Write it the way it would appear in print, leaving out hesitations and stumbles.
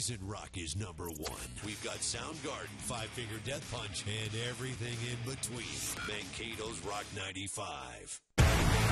Decent rock is number one. We've got Soundgarden, Five Finger Death Punch, and everything in between. Mankato's Rock 95.